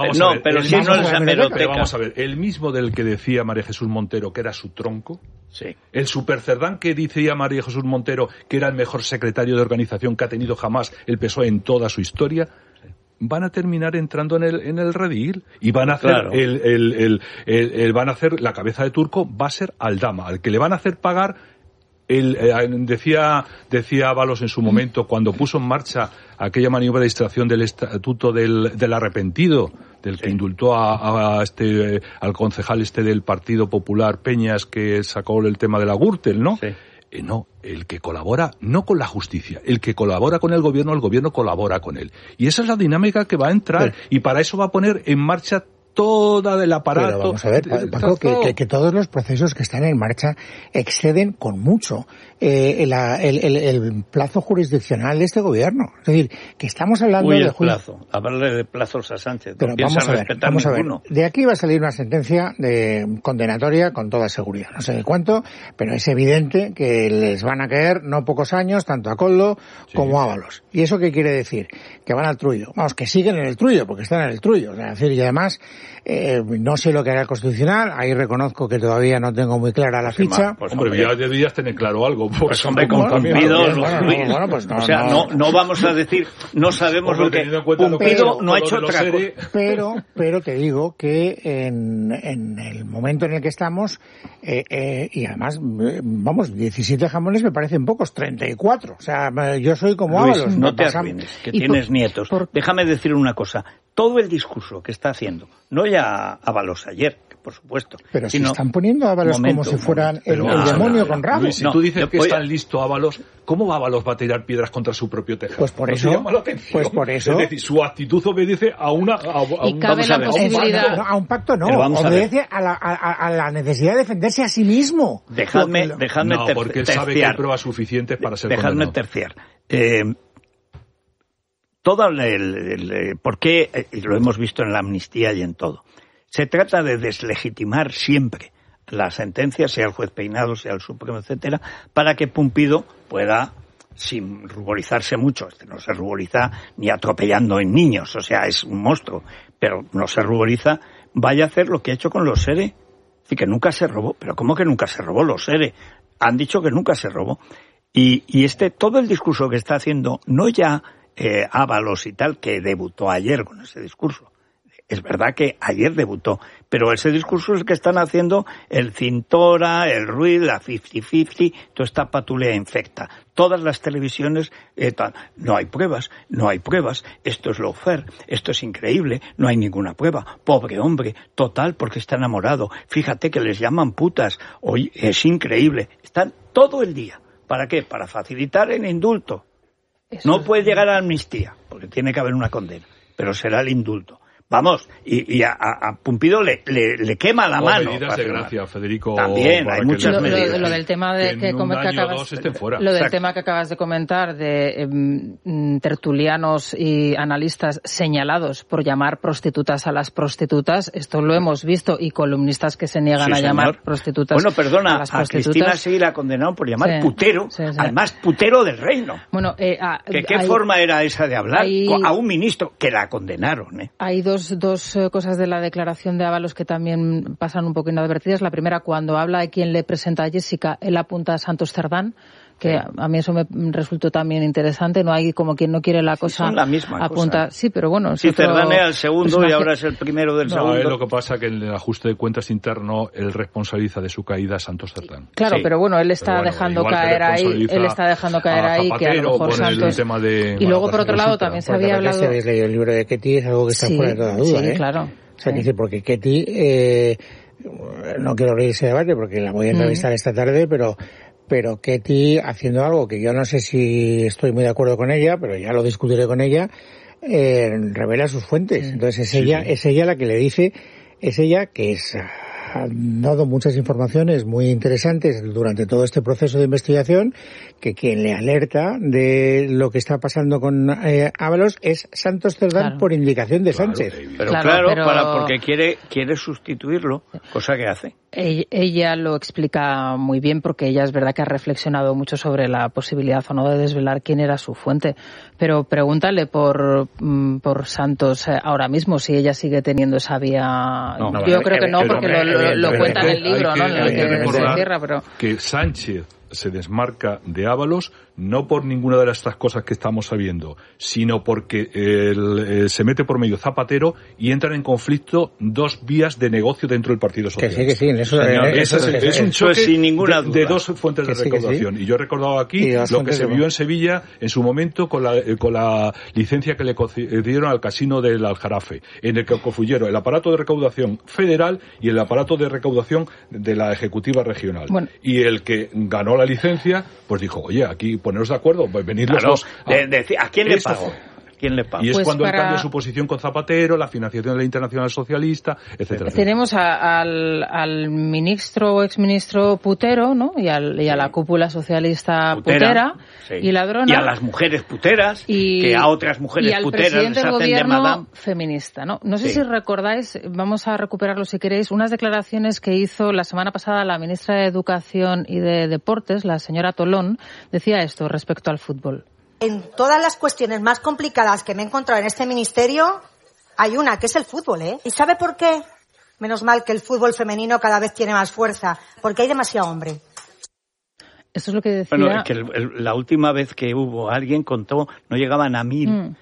Pero si no es hemeroteca. Vamos a ver, el mismo del que decía María Jesús Montero que era su tronco, sí. El supercerdán que decía María Jesús Montero que era el mejor secretario de organización que ha tenido jamás el PSOE en toda su historia, van a terminar entrando en el redil y van a hacer van a hacer la cabeza de turco, va a ser Aldama, al que le van a hacer pagar decía Ábalos en su momento cuando puso en marcha aquella maniobra de distracción del estatuto del arrepentido, del que indultó al concejal del Partido Popular Peñas, que sacó el tema de la Gürtel, ¿no? Sí. No, el que colabora no con la justicia, el que colabora con el gobierno colabora con él. Y esa es la dinámica que va a entrar, y para eso va a poner en marcha toda el aparato. Pero vamos a ver, Paco, que todos los procesos que están en marcha exceden con mucho el plazo jurisdiccional de este gobierno. Es decir, que estamos hablando de plazo. Hablarle de plazos a Sánchez. Pero vamos a ver. De aquí va a salir una sentencia condenatoria con toda seguridad. No sé de cuánto, pero es evidente que les van a caer no pocos años, tanto a Koldo como a Ábalos. ¿Y eso qué quiere decir? Que van al trullo. Vamos, que siguen en el trullo, porque están en el trullo. O sea, es decir, y además, no sé lo que hará el Constitucional, ahí reconozco que no tengo muy clara la ficha. Hombre, ya deberías tener claro algo. Pues hombre, con Pumpido, no vamos a decir, no sabemos lo que Pumpido no ha hecho otra cosa. Pero te digo que en el momento en el que estamos, y además, 17 jamones me parecen pocos, 34. O sea, yo soy como Ábalos. No te arruines, que tienes nietos. Déjame decir una cosa. Todo el discurso que está haciendo, no ya Ábalos ayer, por supuesto. Pero si están poniendo a Ábalos como si fueran el demonio con rabo. Luis, si tú dices que está listo Ábalos, ¿cómo Ábalos va a tirar piedras contra su propio tejado? Pues por eso. Es decir, su actitud obedece a un pacto, no. Obedece a la necesidad de defenderse a sí mismo. Dejadme porque él sabe que hay pruebas suficientes para ser condenado. Dejadme terciar. ¿Por qué? Lo hemos visto en la amnistía y en todo. Se trata de deslegitimar siempre la sentencia, sea el juez Peinado, sea el Supremo, etcétera, para que Pumpido pueda, sin ruborizarse mucho, no se ruboriza ni atropellando en niños, o sea, es un monstruo, pero no se ruboriza, vaya a hacer lo que ha hecho con los SERE. Es decir, que nunca se robó. ¿Pero cómo que nunca se robó los SERE? Han dicho que nunca se robó. Y todo el discurso que está haciendo, no ya Ábalos y tal, que debutó ayer con ese discurso. Es verdad que ayer debutó, pero ese discurso es el que están haciendo el Cintora, el Ruiz, la 50-50, toda esta patulea infecta. Todas las televisiones, no hay pruebas, esto es lawfare, esto es increíble, no hay ninguna prueba, pobre hombre, total, porque está enamorado, fíjate que les llaman putas, hoy es increíble, están todo el día. ¿Para qué? Para facilitar el indulto. No puede llegar a la amnistía, porque tiene que haber una condena, pero será el indulto. Vamos, y a Pumpido le quema la mano. Medidas de gracia, Federico. También, hay muchas medidas. Lo del tema de tema que acabas de comentar, de tertulianos y analistas señalados por llamar prostitutas a las prostitutas, esto lo hemos visto, y columnistas que se niegan a llamar prostitutas a las prostitutas. A Cristina sí la condenaron por llamar putero, al más putero del reino. Bueno, ¿Qué forma era esa de hablar a un ministro? Que la condenaron, Hay dos cosas de la declaración de Ábalos que también pasan un poco inadvertidas. La primera, cuando habla de quien le presenta a Jessica, él apunta a Santos Cerdán, que a mí eso me resultó también interesante. No hay como quien no quiere la cosa. Son la misma apunta, cosa. Sí, pero bueno. Sí, Cerdán era el segundo y ahora es el primero del segundo. Es lo que pasa que en el ajuste de cuentas interno él responsabiliza de su caída a Santos Cerdán. Claro, pero bueno, él está dejando caer ahí. Él está dejando caer ahí que a lo mejor Santos. Y luego por otro lado también se había hablado. Si habéis leído el libro de Ketty, es algo que está fuera de toda duda. Sí, claro. O sea, decir, porque Ketty, no quiero abrir ese debate porque la voy a entrevistar esta tarde, pero Ketty haciendo algo que yo no sé si estoy muy de acuerdo con ella, pero ya lo discutiré con ella, revela sus fuentes. Entonces es ella la que le dice, es ella que es ha dado muchas informaciones muy interesantes durante todo este proceso de investigación, que quien le alerta de lo que está pasando con Ábalos es Santos Cerdán, por indicación de Sánchez. Pero porque quiere sustituirlo, cosa que hace. Ella lo explica muy bien, porque ella es verdad que ha reflexionado mucho sobre la posibilidad o no de desvelar quién era su fuente. Pero pregúntale por Santos ahora mismo, si ella sigue teniendo esa vía. Yo creo que no, porque lo cuenta en el libro, ¿no? En el que se cierra, pero que Sánchez se desmarca de Ábalos no por ninguna de estas cosas que estamos sabiendo, sino porque se mete por medio Zapatero y entran en conflicto dos vías de negocio dentro del Partido Socialista. Que sí, es un choque sin ninguna duda. de dos fuentes de recaudación. Y yo he recordado aquí lo que se vivió en Sevilla en su momento con la licencia que le concedieron al casino del Aljarafe, en el que confluyeron el aparato de recaudación federal y el aparato de recaudación de la ejecutiva regional. Bueno. Y el que ganó la licencia, pues dijo, oye, aquí poneros de acuerdo, pues venid los dos. ¿A quién le pagó? ¿Quién le paga? Y es pues cuando él cambia su posición con Zapatero, la financiación de la Internacional Socialista, etcétera. Tenemos al ministro o exministro putero, ¿no? Y a la cúpula socialista putera y ladrona. Y a las mujeres puteras, que a otras mujeres puteras les hacen de madame. Y al presidente del gobierno feminista, ¿no? No sé si recordáis, vamos a recuperarlo si queréis, unas declaraciones que hizo la semana pasada la ministra de Educación y de Deportes, la señora Tolón, decía esto respecto al fútbol. En todas las cuestiones más complicadas que me he encontrado en este ministerio, hay una, que es el fútbol, ¿eh? ¿Y sabe por qué? Menos mal que el fútbol femenino cada vez tiene más fuerza, porque hay demasiado hombre. Eso es lo que decía. Bueno, que la última vez que hubo alguien contó, no llegaban a 1000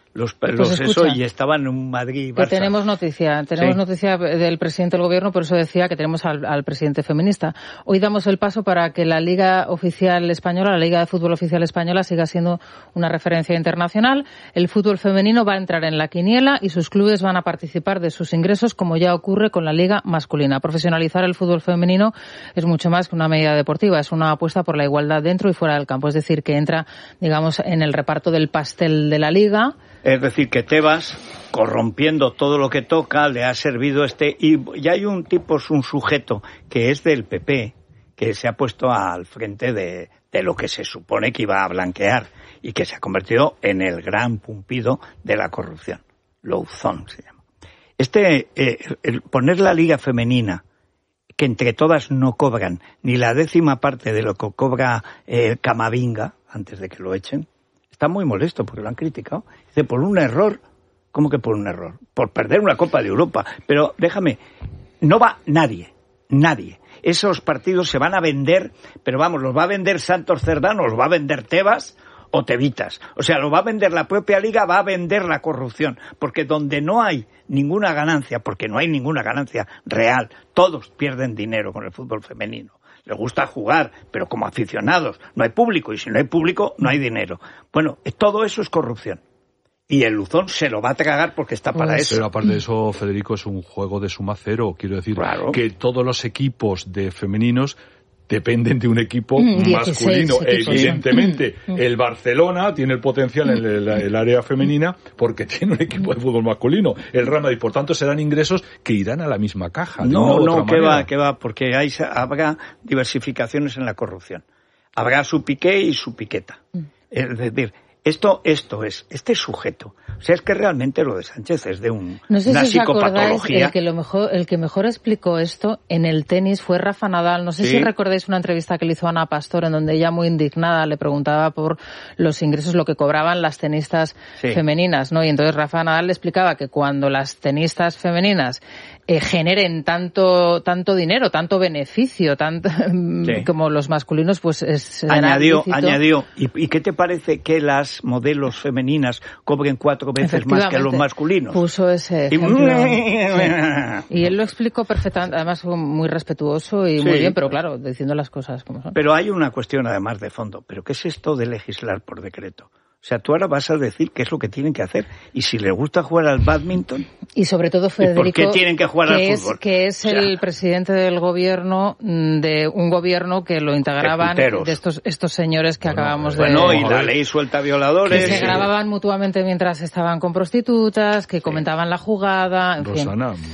y estaban en Madrid y Barça. Que tenemos noticia del presidente del gobierno, por eso decía que tenemos al presidente feminista. Hoy damos el paso para que la Liga Oficial Española, la Liga de Fútbol Oficial Española, siga siendo una referencia internacional. El fútbol femenino va a entrar en la quiniela y sus clubes van a participar de sus ingresos, como ya ocurre con la Liga masculina. Profesionalizar el fútbol femenino es mucho más que una medida deportiva, es una apuesta por la igualdad dentro y fuera del campo. Es decir, que entra, digamos, en el reparto del pastel de la Liga. Es decir, que Tebas, corrompiendo todo lo que toca, le ha servido y ya hay un sujeto que es del PP, que se ha puesto al frente de lo que se supone que iba a blanquear y que se ha convertido en el gran pumpido de la corrupción. Louzón se llama. El poner la liga femenina, que entre todas no cobran ni la 10ª parte de lo que cobra Camavinga, antes de que lo echen, está muy molesto porque lo han criticado. Dice, por un error. ¿Cómo que por un error? Por perder una Copa de Europa. Pero déjame, no va nadie. Esos partidos se van a vender, pero vamos, los va a vender Santos Cerdán, o los va a vender Tebas o Tevitas. O sea, lo va a vender la propia liga, va a vender la corrupción. Porque donde no hay ninguna ganancia, porque no hay ninguna ganancia real, todos pierden dinero con el fútbol femenino. Les gusta jugar, pero como aficionados. No hay público, y si no hay público, no hay dinero. Bueno, todo eso es corrupción. Y el Luzón se lo va a tragar porque está para eso. Pero aparte de eso, Federico, es un juego de suma cero. Quiero decir, que todos los equipos de femeninos dependen de un equipo masculino. Evidentemente, el Barcelona tiene el potencial en el área femenina porque tiene un equipo de fútbol masculino. El Real Madrid, por tanto, serán ingresos que irán a la misma caja. Que va, porque habrá diversificaciones en la corrupción. Habrá su Piqué y su Piqueta. Es decir, este sujeto, o sea, es que realmente lo de Sánchez es de una psicopatología. El que mejor explicó esto en el tenis fue Rafa Nadal. No sé si recordáis una entrevista que le hizo Ana Pastor, en donde ella, muy indignada, le preguntaba por los ingresos, lo que cobraban las tenistas femeninas, ¿no? Y entonces Rafa Nadal le explicaba que cuando las tenistas femeninas generen tanto dinero, tanto beneficio, como los masculinos, pues añadió, ¿y qué te parece que las modelos femeninas cobren 4 veces más que los masculinos? Puso ese ejemplo. Y él lo explicó perfectamente, además fue muy respetuoso y muy bien, pero claro, diciendo las cosas como son. Pero hay una cuestión además de fondo. ¿Pero qué es esto de legislar por decreto? O sea, tú ahora vas a decir qué es lo que tienen que hacer. Y si les gusta jugar al bádminton... Y sobre todo, Federico, ¿por qué tienen que jugar al fútbol? Que es el presidente del gobierno, de un gobierno que lo integraban de estos señores que acabamos de... Bueno, y la ley suelta violadores... Que se grababan mutuamente mientras estaban con prostitutas, que comentaban la jugada, en Rosana, fin.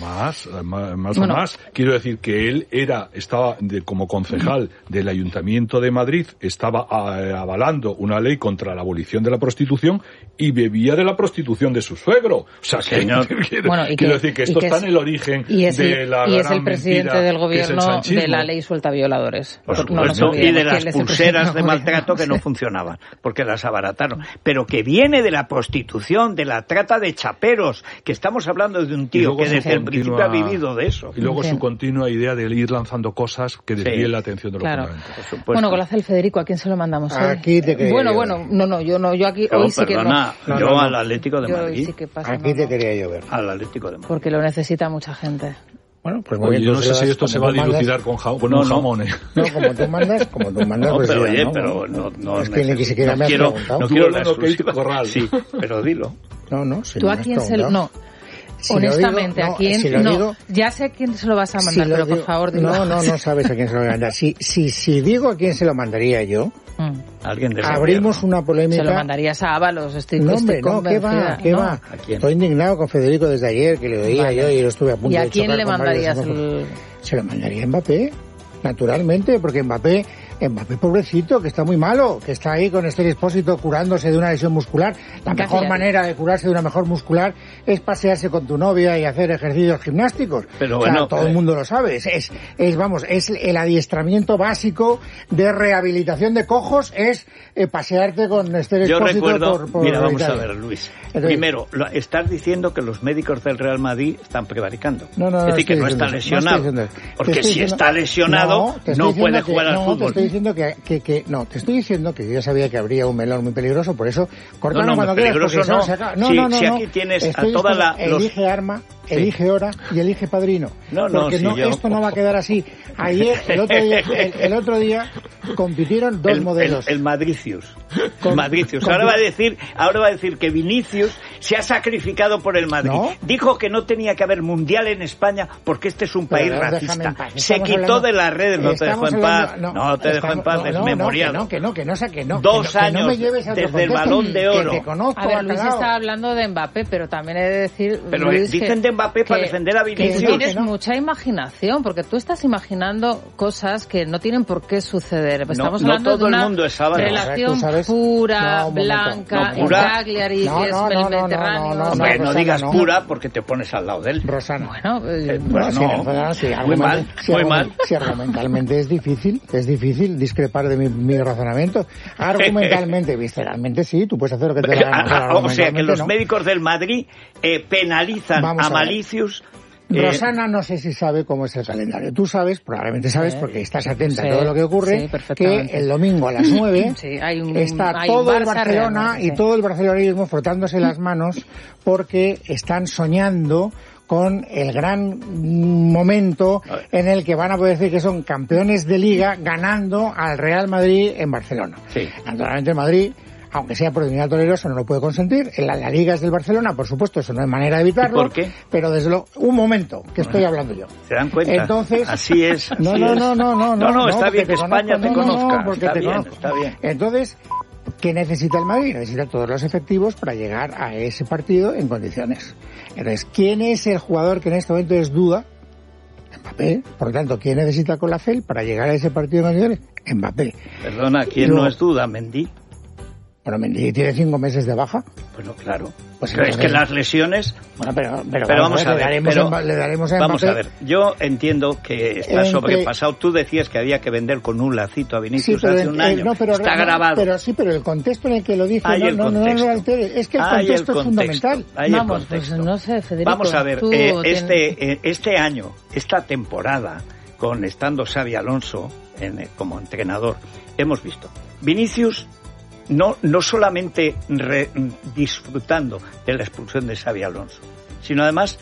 más. Quiero decir que él estaba como concejal del Ayuntamiento de Madrid, estaba avalando una ley contra la abolición de la prostitución y bebía de la prostitución de su suegro. O sea, quiero decir que esto está en el origen de la gran mentira. Y es el presidente del gobierno de la ley suelta violadores. Por supuesto, y de las pulseras de maltrato que no funcionaban, porque las abarataron. Pero que viene de la prostitución, de la trata de chaperos, que estamos hablando de un tío que desde el principio ha vivido de eso. Y luego su continua idea de ir lanzando cosas que desvíen la atención de los fundamentos. Bueno, con la del Federico, ¿a quién se lo mandamos hoy? Aquí te quería yo aquí hoy sí que no. Yo al Atlético de Madrid. Sí que pasa, aquí te quería yo ver. Al Atlético de Madrid. Porque lo necesita mucha gente. Bueno, pues muy bien. Yo no sé si esto se va a dilucidar con jamón. No, como tú mandas, no, pues pero sí, oye, pero no es que ni siquiera me has preguntado. No quiero la exclusiva. Sí, pero dilo. No, ¿Tú a quién se lo...? No. Honestamente, ¿a quién? Ya sé a quién se lo vas a mandar, pero por favor dilo. No sabes a quién se lo voy a mandar. Si digo a quién se lo mandaría yo, abrimos una polémica. Se lo mandarías a Ábalos, estoy convencida. ¿Qué va? Estoy indignado con Federico desde ayer, que le oía yo y lo estuve a punto de chocar. ¿Y a quién le mandarías Se lo mandaría a Mbappé, naturalmente, porque Mbappé, pobrecito, que está muy malo, que está ahí con Esther Expósito curándose de una lesión muscular. La mejor manera de curarse de una mejor muscular es pasearse con tu novia y hacer ejercicios gimnásticos. Pero bueno, todo el mundo lo sabe. Es el adiestramiento básico de rehabilitación de cojos, es pasearte con Esther Expósito. Yo recuerdo, vamos a ver, Luis. Entonces, primero, estás diciendo que los médicos del Real Madrid están prevaricando. Es decir, que no está lesionado. Porque si está lesionado, no puede jugar al fútbol. Te estoy diciendo que yo ya sabía que habría un melón muy peligroso, por eso cortalo cuando quieras. Si aquí tienes a toda la... Elige arma, elige hora y elige padrino. Esto no va a quedar así. Ayer, el otro día compitieron dos modelos. El Madricius. Ahora va a decir que Vinicius se ha sacrificado por el Madrid. Dijo que no tenía que haber mundial en España porque este es un país racista. Se quitó de las redes, no te dejó en paz. No te dejó en paz, desmemoriado. Que no. 2 años desde el Balón de Oro. A ver, Luis está hablando de Mbappé, pero también he de decir... Pero Luis, dicen de Mbappé para defender a Vinicius. Que tienes mucha imaginación, porque tú estás imaginando cosas que no tienen por qué suceder. Estamos hablando de una relación pura, blanca, en Cagliari, que es el Mediterráneo. Hombre, no digas pura porque te pones al lado de él. Rosana. Muy mal. Si argumentalmente es difícil discrepar de mi razonamiento. Argumentalmente, visceralmente sí, tú puedes hacer lo que te dé la gana. O sea, que los médicos del Madrid penalizan a Malicius. Rosana no sé si sabe cómo es el calendario. Tú sabes, probablemente sabes, porque estás atenta a todo lo que ocurre, que el domingo a las 9 está todo el Barcelona y todo el barcelonismo frotándose las manos porque están soñando con el gran momento en el que van a poder decir que son campeones de Liga ganando al Real Madrid en Barcelona. Naturalmente Madrid, aunque sea por dignidad torero, eso no lo puede consentir. La Liga es del Barcelona, por supuesto, eso no hay manera de evitarlo. ¿Y por qué? Pero desde luego, un momento, que estoy hablando yo. ¿Se dan cuenta? Entonces, así es. No, está bien que España te conozca. Está bien. Entonces, ¿qué necesita el Madrid? Necesita todos los efectivos para llegar a ese partido en condiciones. Entonces, ¿quién es el jugador que en este momento es duda? Mbappé. Por lo tanto, ¿quién necesita con la FEL para llegar a ese partido en condiciones? Mbappé. Perdona, ¿quién no es duda? Mendy. Bueno, Mendy tiene 5 meses de baja. Bueno, claro. Pues es que las lesiones... Bueno, pero vamos a ver. Le daremos a Mbappé. Vamos a ver. Yo entiendo que está sobrepasado. Tú decías que había que vender con un lacito a Vinicius hace un año. Está grabado. Pero el contexto en el que lo dice no lo altere. Es que el contexto es fundamental. Vamos, pues no sé, Federico. Vamos a ver. Este año, esta temporada, estando Xabi Alonso como entrenador, hemos visto Vinicius... No solamente disfrutando de la expulsión de Xabi Alonso, sino además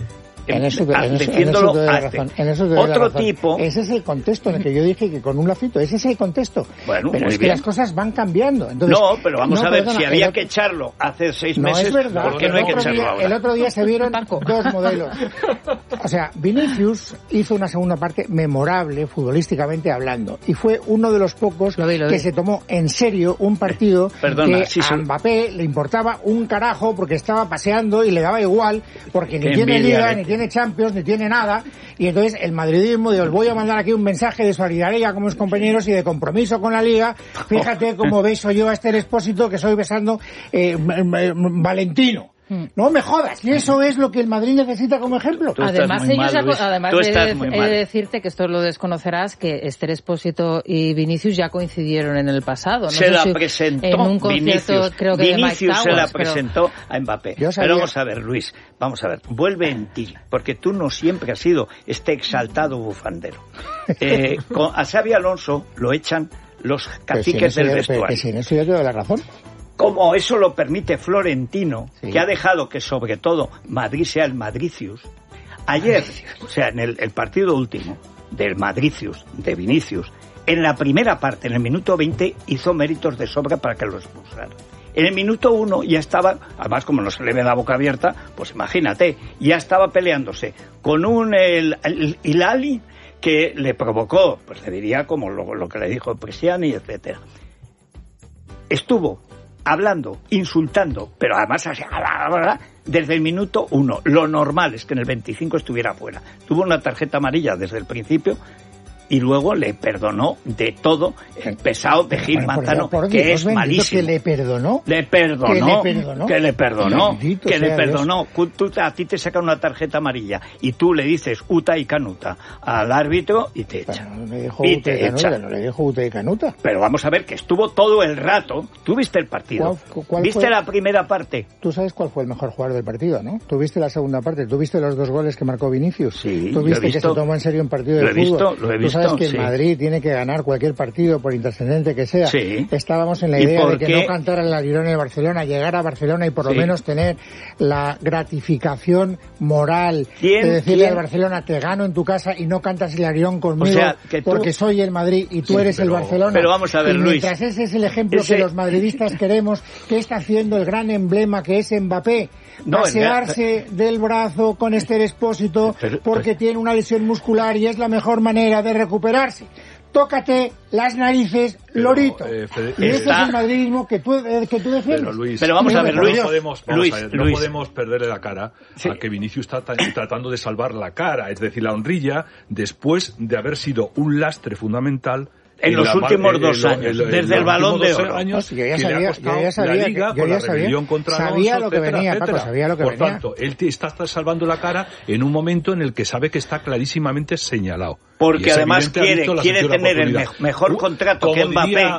diciéndolo otro tipo. Ese es el contexto en el que yo dije que con un lacito, ese es el contexto. Bueno, pero es que las cosas van cambiando. Entonces, no, pero vamos a ver, si había que echarlo hace 6 meses, es verdad, ¿por qué no hay que echarlo ahora? El otro día se vieron dos modelos. O sea, Vinicius hizo una segunda parte memorable, futbolísticamente hablando, y fue uno de los pocos que se tomó en serio un partido que a Mbappé le importaba un carajo porque estaba paseando y le daba igual, porque ni tiene Liga, ni tiene Champions, ni tiene nada, y entonces el madridismo dijo, os voy a mandar aquí un mensaje de solidaridad con mis compañeros y de compromiso con la Liga. Fíjate cómo beso yo a Esther Expósito, que estoy besando Valentino. No me jodas, y eso es lo que el Madrid necesita como ejemplo. Además, he de decirte que esto lo desconocerás, que Esther Expósito y Vinicius ya coincidieron en el pasado. Se la presentó en un concierto, Vinicius. Creo que Vinicius de Mike Towers, se la presentó a Mbappé. Pero vamos a ver, Luis, vuelve en ti, porque tú no siempre has sido este exaltado bufandero. A Xabi Alonso lo echan los caciques del vestuario. Que si en eso yo te doy la razón. Como eso lo permite Florentino, que ha dejado que sobre todo Madrid sea el Madricius. Ayer, o sea, en el partido último del Madricius, de Vinicius, en la primera parte, en el minuto 20, hizo méritos de sobra para que lo expulsaran. En el minuto 1 ya estaba, además como no se le ve la boca abierta, pues imagínate, ya estaba peleándose con el Hilali que le provocó, pues le diría como lo que le dijo Presiani, etcétera. Estuvo hablando, insultando, pero además desde el minuto 1. Lo normal es que en el 25 estuviera fuera. Tuvo una tarjeta amarilla desde el principio y luego le perdonó de todo el pesado de Gil Manzano, que es malísimo. ¿Que le perdonó? Le perdonó. A ti te sacan una tarjeta amarilla y tú le dices Uta y Canuta al árbitro y te echa. No le dijo Uta y Canuta. Pero vamos a ver que estuvo todo el rato. ¿Tú viste el partido? ¿Viste la primera parte? Tú sabes cuál fue el mejor jugador del partido, ¿no? ¿Tú viste la segunda parte? ¿Tú viste los 2 goles que marcó Vinicius? Sí, ¿Tú viste que se tomó en serio un partido de fútbol? Lo he visto. Sabes que el Madrid tiene que ganar cualquier partido, por intrascendente que sea. Sí. Estábamos en la idea de que no cantara el Arirón en Barcelona, llegar a Barcelona y por lo menos tener la gratificación moral de decirle al Barcelona, te gano en tu casa y no cantas el Arirón conmigo, o sea, porque soy el Madrid y tú eres el Barcelona. Pero vamos a ver, Luis. Mientras ese es el ejemplo que los madridistas queremos, ¿qué está haciendo el gran emblema que es Mbappé? Pasearse del brazo con Esther Expósito porque tiene una lesión muscular y es la mejor manera de recuperarse. Tócate las narices, lorito. Y ese es el madridismo que tú defiendes. Pero vamos a ver, Luis. No podemos perderle la cara a que Vinicius está tratando de salvar la cara, es decir, la honrilla, después de haber sido un lastre fundamental en los últimos 2 años, desde el Balón de Oro. Yo ya sabía lo que venía, Paco, sabía lo que venía. Por tanto, él te está salvando la cara en un momento en el que sabe que está clarísimamente señalado. Porque además quiere tener el mejor contrato que Mbappé.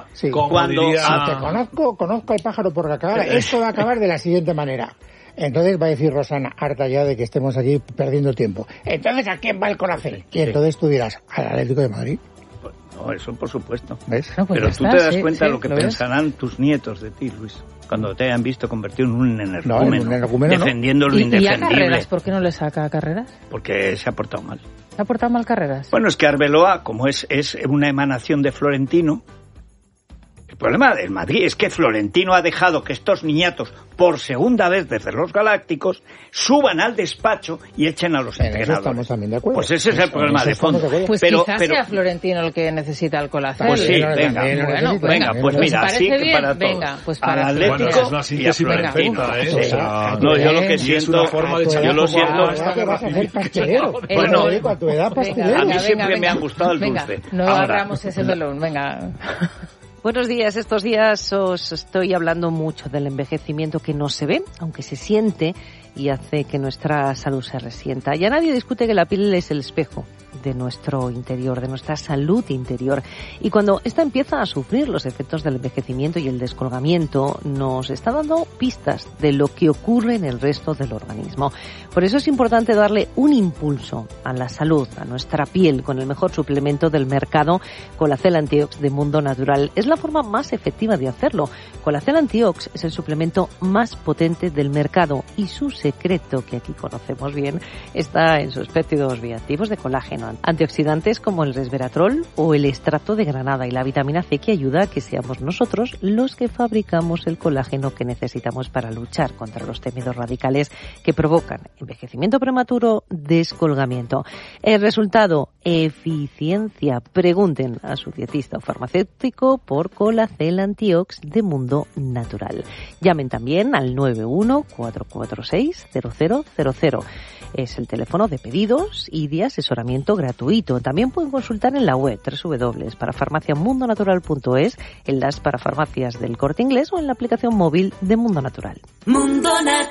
Conozco al pájaro por la cara. Esto va a acabar de la siguiente manera. Entonces va a decir Rosana, harta ya de que estemos aquí perdiendo tiempo. Entonces, ¿a quién va el corazón? Y entonces tú dirás, al Atlético de Madrid. No, eso por supuesto. ¿Ves? No, pues pero tú te das cuenta de lo que pensarán tus nietos de ti, Luis, cuando te hayan visto convertido en un energúmeno, defendiendo lo indefendible. ¿Y a Carreras? ¿Por qué no le saca a Carreras? Porque se ha portado mal. ¿Se ha portado mal Carreras? Bueno, es que Arbeloa, como es una emanación de Florentino, el problema del Madrid es que Florentino ha dejado que estos niñatos, por segunda vez desde los Galácticos, suban al despacho y echen a los entrenadores. Estamos también de acuerdo. Pues ese es el problema de fondo. Pues quizás sea Florentino el que necita alcoholacel. Pues sí, venga, pues mira, así que para todos. Venga, pues para al Atlético es una síntesis perfecta, no, yo lo que siento, yo lo siento. ¿Qué vas a hacer pastelero? Bueno, a tu edad pastelero. A mí siempre me ha gustado el dulce. No agarramos ese melón, venga. Buenos días. Estos días os estoy hablando mucho del envejecimiento que no se ve, aunque se siente y hace que nuestra salud se resienta. Ya nadie discute que la piel es el espejo de nuestro interior, de nuestra salud interior. Y cuando esta empieza a sufrir los efectos del envejecimiento y el descolgamiento, nos está dando pistas de lo que ocurre en el resto del organismo. Por eso es importante darle un impulso a la salud, a nuestra piel, con el mejor suplemento del mercado, Colacel Antiox de Mundo Natural. Es la forma más efectiva de hacerlo. Colacel Antiox es el suplemento más potente del mercado y su secreto, que aquí conocemos bien, está en sus péptidos bioactivos de colágeno, antioxidantes como el resveratrol o el extracto de granada y la vitamina C, que ayuda a que seamos nosotros los que fabricamos el colágeno que necesitamos para luchar contra los temidos radicales que provocan envejecimiento prematuro, descolgamiento. El resultado, eficiencia. Pregunten a su dietista o farmacéutico por Colacel Antiox de Mundo Natural. Llamen también al 91-446-0000. Es el teléfono de pedidos y de asesoramiento gratuito. También pueden consultar en la web www.parafarmaciamundonatural.es, en las parafarmacias del Corte Inglés o en la aplicación móvil de Mundo Natural. Mundo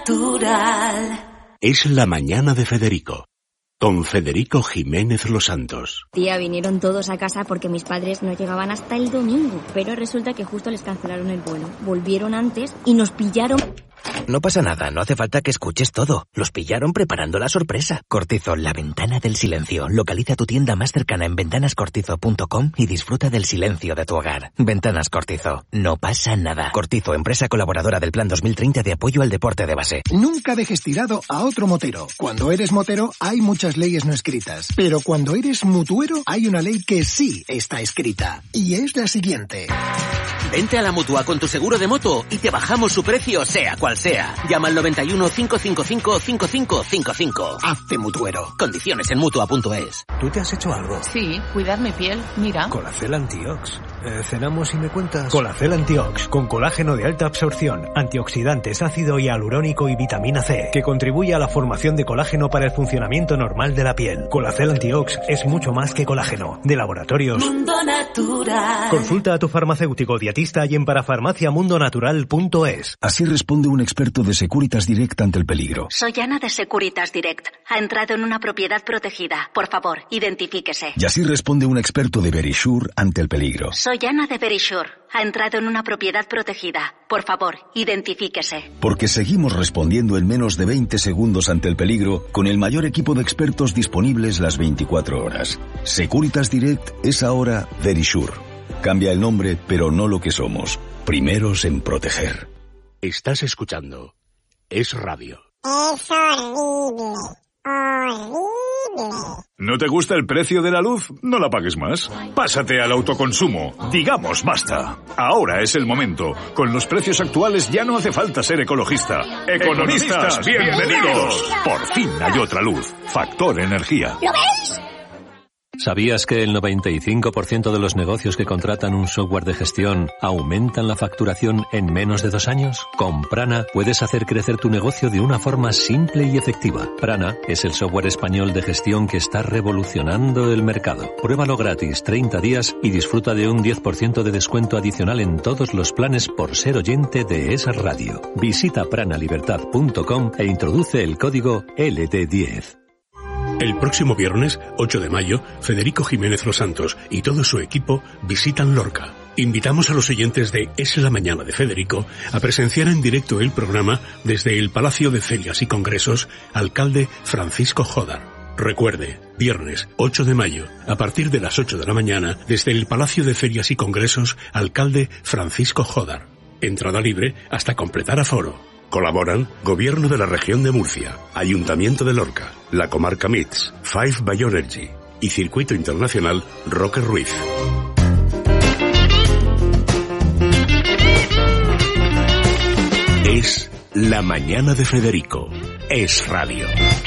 Natural. Es la mañana de Federico, con Federico Jiménez Los Santos. Tía, vinieron todos a casa porque mis padres no llegaban hasta el domingo, pero resulta que justo les cancelaron el vuelo. Volvieron antes y nos pillaron... No pasa nada, no hace falta que escuches todo. Los pillaron preparando la sorpresa. Cortizo, la ventana del silencio. Localiza tu tienda más cercana en ventanascortizo.com y disfruta del silencio de tu hogar. Ventanas Cortizo, no pasa nada. Cortizo, empresa colaboradora del Plan 2030 de apoyo al deporte de base. Nunca dejes tirado a otro motero. Cuando eres motero hay muchas leyes no escritas, pero cuando eres mutuero hay una ley que sí está escrita, y es la siguiente. Vente a la Mutua con tu seguro de moto y te bajamos su precio, sea cual sea. Llama al 91 555 5555. Hazte mutuero. Condiciones en Mutua.es. ¿Tú te has hecho algo? Sí, cuidar mi piel, mira. Colacel Antiox. ¿Cenamos y me cuentas? Colacel Antiox, con colágeno de alta absorción, antioxidantes, ácido hialurónico y vitamina C, que contribuye a la formación de colágeno para el funcionamiento normal de la piel. Colacel Antiox es mucho más que colágeno. De Laboratorios Mundo Natural. Consulta a tu farmacéutico dietista y en parafarmaciamundonatural.es. Así responde un experto de Securitas Direct ante el peligro. Soy Ana de Securitas Direct. Ha entrado en una propiedad protegida. Por favor, identifíquese. Y así responde un experto de Verisure ante el peligro. Soy Ana de Verisure. Ha entrado en una propiedad protegida. Por favor, identifíquese. Porque seguimos respondiendo en menos de 20 segundos ante el peligro con el mayor equipo de expertos disponibles las 24 horas. Securitas Direct es ahora Verisure. Cambia el nombre, pero no lo que somos. Primeros en proteger. Estás escuchando Es Radio. Es horrible. Horrible. ¿No te gusta el precio de la luz? No la pagues más. Pásate al autoconsumo. Digamos basta. Ahora es el momento. Con los precios actuales ya no hace falta ser ecologista. ¡Economistas, bienvenidos! Por fin hay otra luz. Factor Energía. ¿Lo veis? ¿Sabías que el 95% de los negocios que contratan un software de gestión aumentan la facturación en menos de 2 años? Con Prana puedes hacer crecer tu negocio de una forma simple y efectiva. Prana es el software español de gestión que está revolucionando el mercado. Pruébalo gratis 30 días y disfruta de un 10% de descuento adicional en todos los planes por ser oyente de esa radio. Visita pranalibertad.com e introduce el código LT10. El próximo viernes, 8 de mayo, Federico Jiménez Los Santos y todo su equipo visitan Lorca. Invitamos a los oyentes de Es la Mañana de Federico a presenciar en directo el programa desde el Palacio de Ferias y Congresos, alcalde Francisco Jodar. Recuerde, viernes 8 de mayo, a partir de las 8 de la mañana, desde el Palacio de Ferias y Congresos, alcalde Francisco Jodar. Entrada libre hasta completar aforo. Colaboran Gobierno de la Región de Murcia, Ayuntamiento de Lorca, la Comarca MITS, Five Bioenergy y Circuito Internacional Roque Ruiz. Es la mañana de Federico. Es Radio.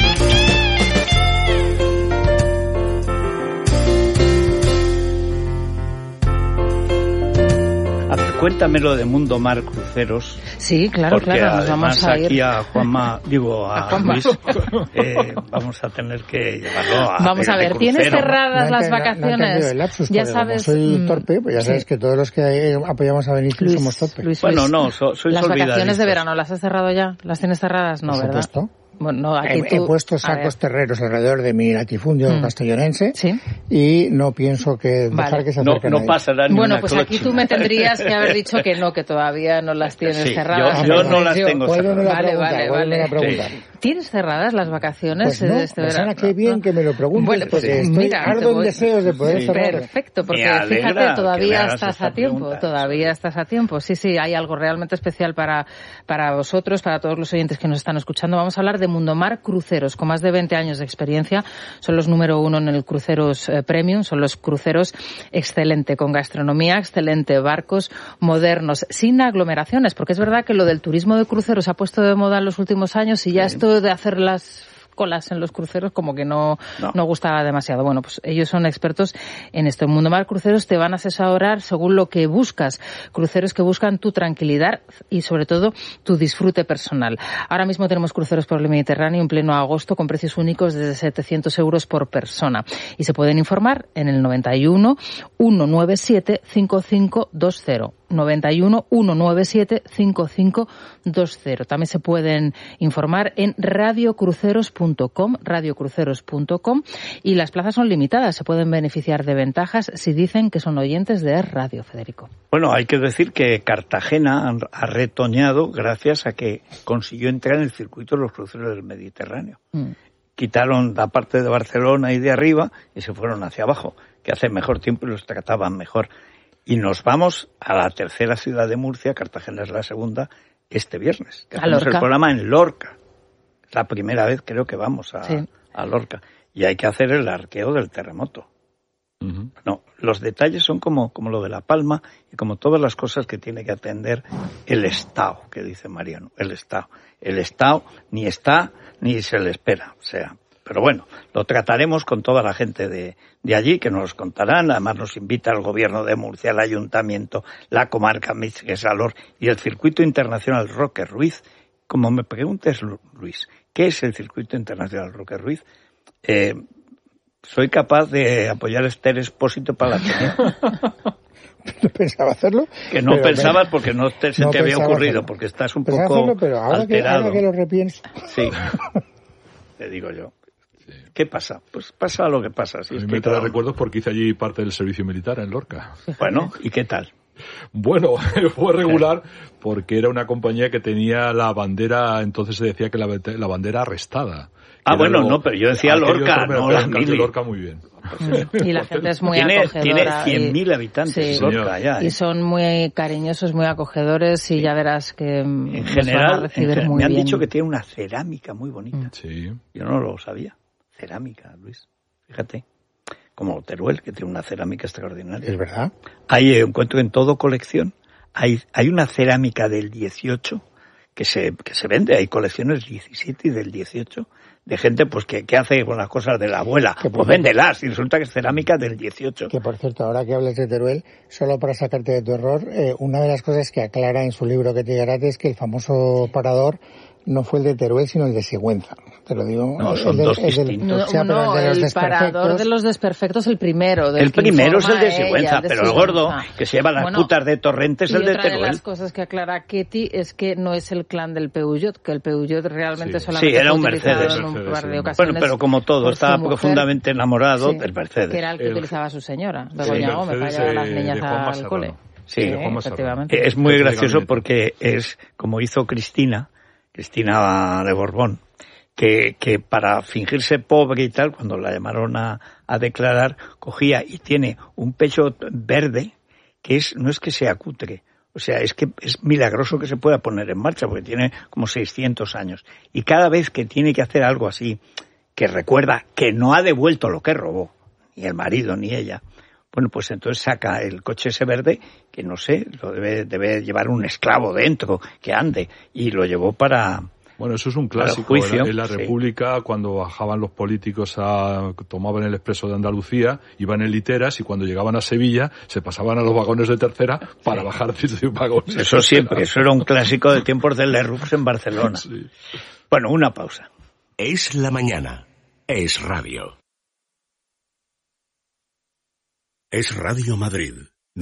Cuéntame lo de Mundo Mar Cruceros. Sí, claro, claro, nos vamos a ir. Aquí a Juanma, a Luis, vamos a tener que llevarlo a Vamos a ver, ¿tienes cerradas las vacaciones? Ya sabes. Como soy torpe, pues ya sabes que todos los que apoyamos a Benito somos torpes. Bueno, no, sois las olvidadizos. Vacaciones de verano, ¿las has cerrado ya? ¿Las tienes cerradas? No, por ¿verdad? Supuesto. Bueno, aquí he puesto sacos terreros alrededor de mi latifundio castellonense y no pienso que dejar que se acerquen. No pasará ni Bueno, pues aquí tú me tendrías que haber dicho que no, que todavía no las tienes cerradas. Yo no las tengo cerradas. Vale. ¿Tienes cerradas las vacaciones pues no, de este verano? Qué bien que me lo preguntes, bueno, pues porque ardo en deseos de poder cerrar. Perfecto, porque fíjate, todavía estás a tiempo. Sí, hay algo realmente especial para vosotros, para todos los oyentes que nos están escuchando. Vamos a hablar de Mundomar Cruceros, con más de 20 años de experiencia. Son los número 1 en el cruceros premium, son los cruceros excelente, con gastronomía excelente, barcos modernos, sin aglomeraciones, porque es verdad que lo del turismo de cruceros se ha puesto de moda en los últimos años y ya esto de hacer las colas en los cruceros como que no gustaba demasiado. Bueno, pues ellos son expertos en esto. En Mundomar Cruceros te van a asesorar según lo que buscas. Cruceros que buscan tu tranquilidad y sobre todo tu disfrute personal. Ahora mismo tenemos cruceros por el Mediterráneo en pleno agosto con precios únicos desde 700 euros por persona. Y se pueden informar en el 91 197 5520. 91 197 5520. También se pueden informar en radiocruceros.com y las plazas son limitadas. Se pueden beneficiar de ventajas si dicen que son oyentes de Radio, Federico. Bueno, hay que decir que Cartagena ha retoñado gracias a que consiguió entrar en el circuito de los cruceros del Mediterráneo. Quitaron la parte de Barcelona y de arriba y se fueron hacia abajo, que hace mejor tiempo y los trataban mejor. Y nos vamos a la tercera ciudad de Murcia, Cartagena es la segunda, este viernes. Que hacemos el programa en Lorca. Es la primera vez creo que vamos a Lorca. Y hay que hacer el arqueo del terremoto. No, los detalles son como lo de La Palma y como todas las cosas que tiene que atender el Estado, que dice Mariano, el Estado. El Estado ni está ni se le espera, o sea... Pero bueno, lo trataremos con toda la gente de allí, que nos los contarán. Además nos invita el Gobierno de Murcia, el Ayuntamiento, la comarca Mixguesalor y el Circuito Internacional Roque Ruiz. Como me preguntes, Luis, ¿qué es el Circuito Internacional Roque Ruiz? Soy capaz de apoyar a Esther Expósito para la Ateneo. ¿No pensaba hacerlo? Que no pensabas porque no se te había ocurrido, porque estás un poco pero ahora alterado. Que lo repienso. Sí, te digo yo. ¿Qué pasa? Pues pasa lo que pasa. Si a mí me trae recuerdos porque hice allí parte del servicio militar en Lorca. Bueno, ¿y qué tal? Bueno, fue regular porque era una compañía que tenía la bandera, entonces se decía que la bandera arrestada. Bueno, pero yo decía Lorca, no la mili. Lorca muy bien. Y la gente es muy acogedora. Tiene 100.000 habitantes Lorca ya. Y son muy cariñosos, muy acogedores y ya verás que en general, van a recibir muy me han bien. dicho que tiene una cerámica muy bonita. Sí. Yo no lo sabía. Cerámica, Luis. Fíjate. Como Teruel, que tiene una cerámica extraordinaria. Es verdad. Hay, encuentro en todo colección, hay una cerámica del 18 que se vende, hay colecciones 17 y del 18, de gente pues que hace con las cosas de la abuela, pues véndelas, y resulta que es cerámica del 18. Que por cierto, ahora que hablas de Teruel, solo para sacarte de tu error, una de las cosas que aclara en su libro que te llegará es que el famoso parador no fue el de Teruel, sino el de Sigüenza. Te lo digo. No, son dos distintos. El parador de los desperfectos, el primero. El primero es el de Sigüenza, pero el gordo, que se lleva las putas de Torrente, es el de Teruel. Y otra de las cosas que aclara Ketty es que no es el clan del Peugeot, que el Peugeot realmente solamente era un fue Mercedes. En un par de ocasiones. Bueno, pero como todo, estaba profundamente enamorado del Mercedes. Que era el que utilizaba su señora, Begoña Gómez, para llevar a las niñas al cole. Sí, efectivamente. Es muy gracioso porque es como hizo Cristina de Borbón, que para fingirse pobre y tal, cuando la llamaron a declarar, cogía y tiene un pecho verde que no es que sea cutre, o sea, es que es milagroso que se pueda poner en marcha, porque tiene como 600 años. Y cada vez que tiene que hacer algo así, que recuerda que no ha devuelto lo que robó, ni el marido ni ella, bueno, pues entonces saca el coche ese verde, que no sé, lo debe llevar un esclavo dentro, que ande, y lo llevó para... Bueno, eso es un clásico. En la República, cuando bajaban los políticos tomaban el expreso de Andalucía, iban en literas y cuando llegaban a Sevilla se pasaban a los vagones de tercera para bajar de vagones. Eso siempre, eso era un clásico de tiempos de Lerroux en Barcelona. Sí. Bueno, una pausa. Es la mañana. Es radio. Es Radio Madrid,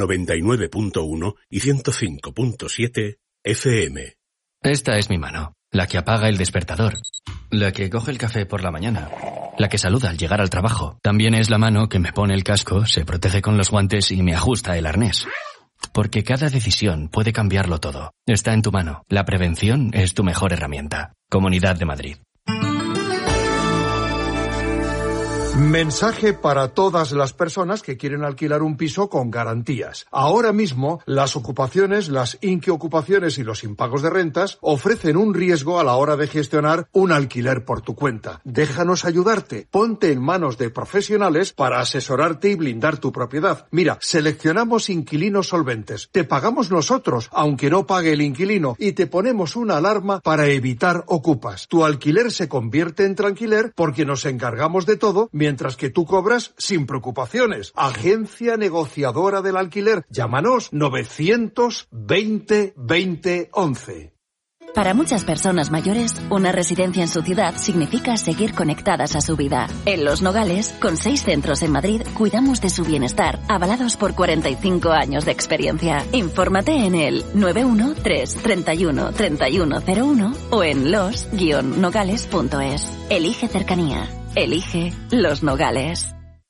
99.1 y 105.7 FM. Esta es mi mano. la que apaga el despertador, la que coge el café por la mañana, la que saluda al llegar al trabajo. También es la mano que me pone el casco, se protege con los guantes y me ajusta el arnés. Porque cada decisión puede cambiarlo todo. Está en tu mano. La prevención es tu mejor herramienta. Comunidad de Madrid. Mensaje para todas las personas que quieren alquilar un piso con garantías. Ahora mismo, las ocupaciones, las inquiocupaciones y los impagos de rentas ofrecen un riesgo a la hora de gestionar un alquiler por tu cuenta. Déjanos ayudarte. Ponte en manos de profesionales para asesorarte y blindar tu propiedad. Mira, seleccionamos inquilinos solventes. Te pagamos nosotros, aunque no pague el inquilino, y te ponemos una alarma para evitar ocupas. Tu alquiler se convierte en tranquiler porque nos encargamos de todo, mientras que tú cobras sin preocupaciones. Agencia negociadora del alquiler. Llámanos 920 20 11. Para muchas personas mayores, una residencia en su ciudad significa seguir conectadas a su vida. En Los Nogales, con 6 centros en Madrid, cuidamos de su bienestar, avalados por 45 años de experiencia. Infórmate en el 913 31 3101 o en los-nogales.es. Elige cercanía. Elige Los Nogales.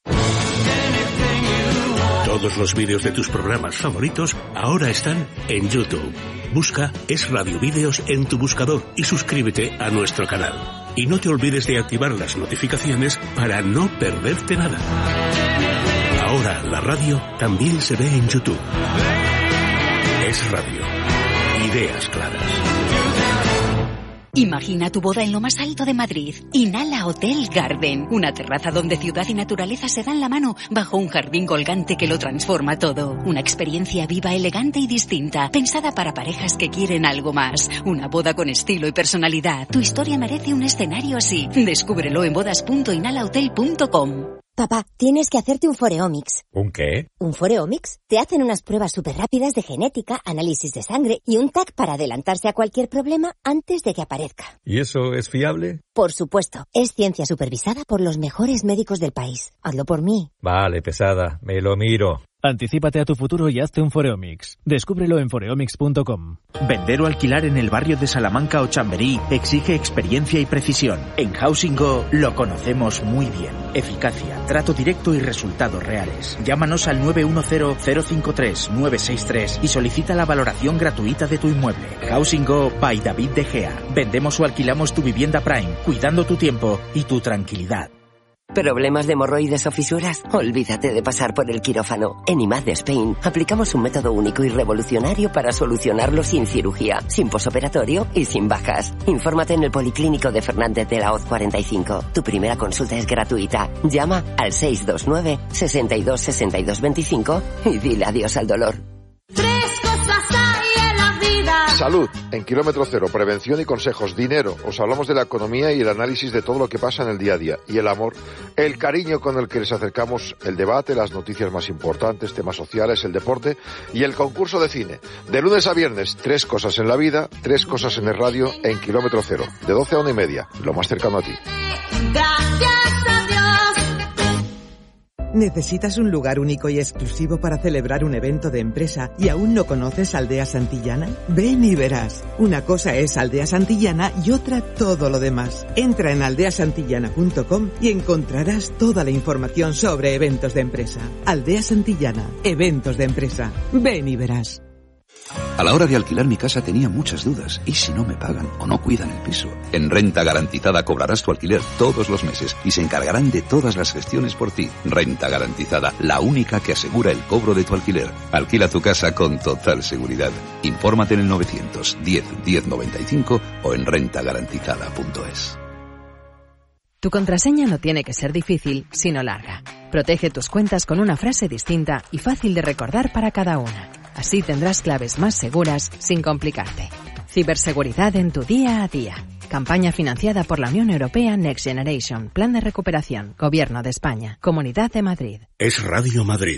Todos los vídeos de tus programas favoritos ahora están en YouTube. Busca Es Radio Vídeos en tu buscador y suscríbete a nuestro canal. Y no te olvides de activar las notificaciones para no perderte nada. Ahora la radio también se ve en YouTube. Es Radio. Ideas claras. Imagina tu boda en lo más alto de Madrid. Inhala Hotel Garden. Una terraza donde ciudad y naturaleza se dan la mano bajo un jardín colgante que lo transforma todo. Una experiencia viva, elegante y distinta. Pensada para parejas que quieren algo más. Una boda con estilo y personalidad. Tu historia merece un escenario así. Descúbrelo en bodas.inhalahotel.com. Papá, tienes que hacerte un Foreomics. ¿Un qué? ¿Un Foreomics? Te hacen unas pruebas súper rápidas de genética, análisis de sangre y un TAC para adelantarse a cualquier problema antes de que aparezca. ¿Y eso es fiable? Por supuesto. Es ciencia supervisada por los mejores médicos del país. Hazlo por mí. Vale, pesada. Me lo miro. Anticípate a tu futuro y hazte un Foreomics. Descúbrelo en foreomics.com. Vender o alquilar en el barrio de Salamanca o Chamberí exige experiencia y precisión. En Housing Go lo conocemos muy bien. Eficacia, trato directo y resultados reales. Llámanos al 910-053-963 y solicita la valoración gratuita de tu inmueble. Housing Go by David De Gea. Vendemos o alquilamos tu vivienda Prime, cuidando tu tiempo y tu tranquilidad. ¿Problemas de hemorroides o fisuras? Olvídate de pasar por el quirófano. En IMAD de Spain aplicamos un método único y revolucionario para solucionarlo sin cirugía, sin posoperatorio y sin bajas. Infórmate en el Policlínico de Fernández de la Hoz 45. Tu primera consulta es gratuita. Llama al 629 62 62 25 y dile adiós al dolor. 3 cosas hay en la vida. Salud, en Kilómetro Cero, prevención y consejos. Dinero, os hablamos de la economía y el análisis de todo lo que pasa en el día a día. Y el amor, el cariño con el que les acercamos el debate, las noticias más importantes, temas sociales, el deporte y el concurso de cine. De lunes a viernes, 3 cosas en la vida, 3 cosas en el radio, en Kilómetro Cero. De 12 a 1:30, lo más cercano a ti. Gracias a Dios. ¿Necesitas un lugar único y exclusivo para celebrar un evento de empresa y aún no conoces Aldea Santillana? Ven y verás. Una cosa es Aldea Santillana y otra todo lo demás. Entra en aldeasantillana.com y encontrarás toda la información sobre eventos de empresa. Aldea Santillana, eventos de empresa. Ven y verás. A la hora de alquilar mi casa tenía muchas dudas. ¿Y si no me pagan o no cuidan el piso? En Renta Garantizada cobrarás tu alquiler todos los meses y se encargarán de todas las gestiones por ti. Renta Garantizada, la única que asegura el cobro de tu alquiler. Alquila tu casa con total seguridad. Infórmate en el 910 1095 o en rentagarantizada.es. Tu contraseña no tiene que ser difícil, sino larga. Protege tus cuentas con una frase distinta y fácil de recordar para cada una. Así tendrás claves más seguras sin complicarte. Ciberseguridad en tu día a día. Campaña financiada por la Unión Europea Next Generation. Plan de recuperación. Gobierno de España. Comunidad de Madrid. Es Radio Madrid.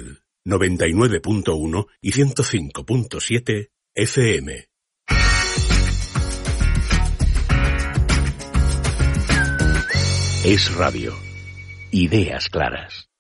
99.1 y 105.7 FM. Es Radio. Ideas claras.